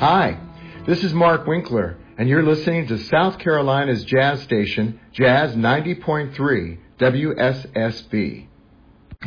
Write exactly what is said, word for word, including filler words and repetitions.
Hi, this is Mark Winkler, and you're listening to South Carolina's jazz station, Jazz ninety point three W S S B.